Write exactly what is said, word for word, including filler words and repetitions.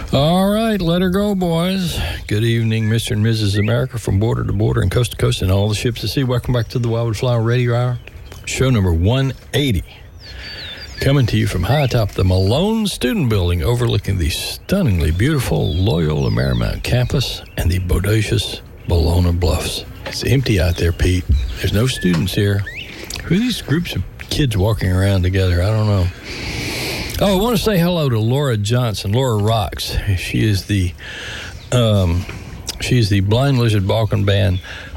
All right, let her go, boys. Good evening, Mister and Missus America, from border to border and coast to coast and all the ships at sea. Welcome back to the Wildwood Flower Radio Hour, show number one eighty. Coming to you from high atop the Malone Student Building, overlooking the stunningly beautiful Loyola Marymount campus and the bodacious Bologna Bluffs. It's empty out there, Pete. There's no students here. Who are these groups of kids walking around together? I don't know. Oh, I want to say hello to Laura Johnson. Laura rocks. She is the um, she is the Blind Lizard Balkan Band